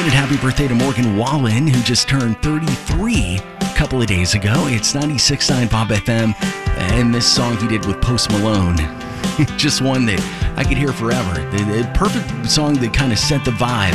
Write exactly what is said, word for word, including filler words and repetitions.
belated happy birthday to Morgan Wallen, who just turned thirty-three a couple of days ago. It's ninety-six point nine Pop F M, and this song he did with Post Malone. Just one that I could hear forever. The, the perfect song that kind of set the vibe